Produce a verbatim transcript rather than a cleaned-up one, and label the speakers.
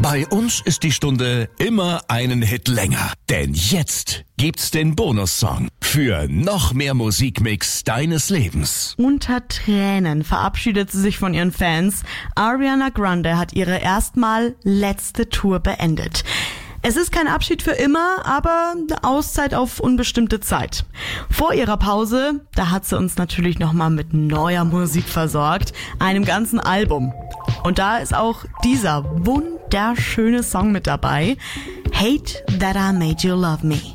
Speaker 1: Bei uns ist die Stunde immer einen Hit länger. Denn jetzt gibt's den Bonussong für noch mehr Musikmix deines Lebens.
Speaker 2: Unter Tränen verabschiedet sie sich von ihren Fans. Ariana Grande hat ihre erstmal letzte Tour beendet. Es ist kein Abschied für immer, aber eine Auszeit auf unbestimmte Zeit. Vor ihrer Pause, da hat sie uns natürlich nochmal mit neuer Musik versorgt, einem ganzen Album. Und da ist auch dieser wunderschöne Song mit dabei, Hate That I Made You Love Me.